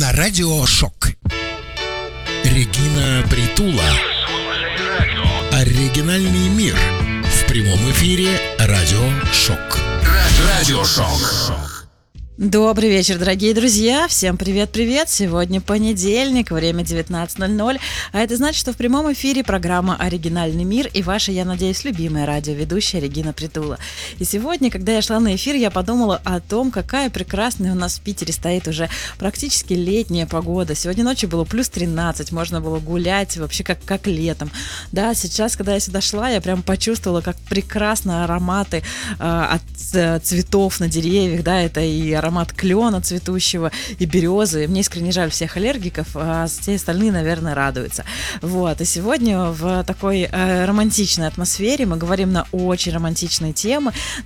на Радио Шок. Регина Притула. Оригинальный мир. В прямом эфире Радио Шок. Радио Шок. Добрый вечер, дорогие друзья. Всем привет-привет. Сегодня понедельник, время 19:00. А это значит, что в прямом эфире программа «Оригинальный мир» и ваша, я надеюсь, любимая радиоведущая Регина Притула. И сегодня, когда я шла на эфир, я подумала о том, какая прекрасная у нас в Питере стоит уже практически летняя погода. Сегодня ночью было плюс 13, можно было гулять вообще как летом. Да, сейчас, когда я сюда шла, я прям почувствовала, как прекрасно ароматы от цветов на деревьях, да, это и аромат клена цветущего, и березы. Мне искренне жаль всех аллергиков, а все остальные, наверное, радуются. Вот, и сегодня в такой романтичной атмосфере мы говорим на очень романтичные темы.